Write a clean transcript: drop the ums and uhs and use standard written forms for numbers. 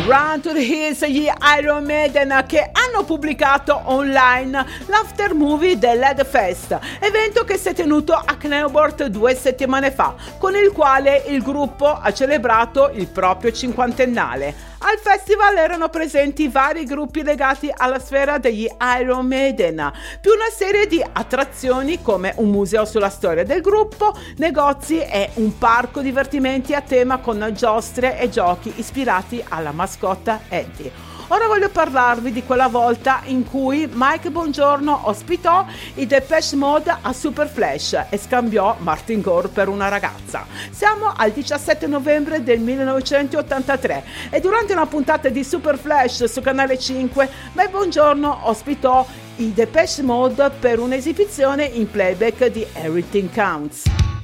Run to the Hills, gli Iron Maiden, che hanno pubblicato online l'after movie dell'Headfest, evento che si è tenuto a Knebworth 2 settimane fa, con il quale il gruppo ha celebrato il proprio cinquantennale. Al festival erano presenti vari gruppi legati alla sfera degli Iron Maiden, più una serie di attrazioni come un museo sulla storia del gruppo, negozi e un parco divertimenti a tema con giostre e giochi ispirati alla mascotta Eddie. Ora voglio parlarvi di quella volta in cui Mike Bongiorno ospitò i Depeche Mode a Super Flash e scambiò Martin Gore per una ragazza. Siamo al 17 novembre del 1983 e durante una puntata di Super Flash su Canale 5, Mike Bongiorno ospitò i Depeche Mode per un'esibizione in playback di Everything Counts.